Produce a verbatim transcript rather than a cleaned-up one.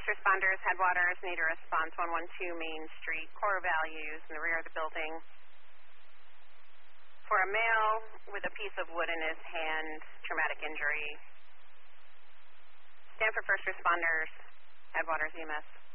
First responders, Headwaters, need a response one one two Main Street, core values in the rear of the building. For a male with a piece of wood in his hand, traumatic injury. Stand for first responders, Headwaters E M S.